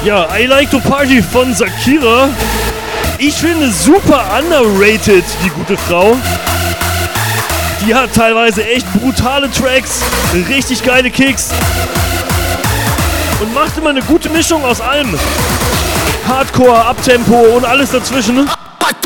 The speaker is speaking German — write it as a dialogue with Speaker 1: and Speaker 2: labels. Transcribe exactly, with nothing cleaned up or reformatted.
Speaker 1: Ja, I Like to Party von Shakira. Ich finde super underrated, die gute Frau. Die hat teilweise echt brutale Tracks, richtig geile Kicks und macht immer eine gute Mischung aus allem. Hardcore, Uptempo und alles dazwischen.